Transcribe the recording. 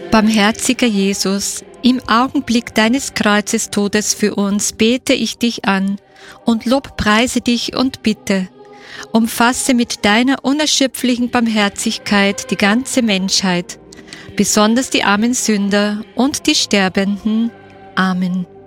Barmherziger Jesus, im Augenblick deines Kreuzestodes für uns bete ich dich an und lobpreise dich und bitte, umfasse mit deiner unerschöpflichen Barmherzigkeit die ganze Menschheit, besonders die armen Sünder und die Sterbenden. Amen.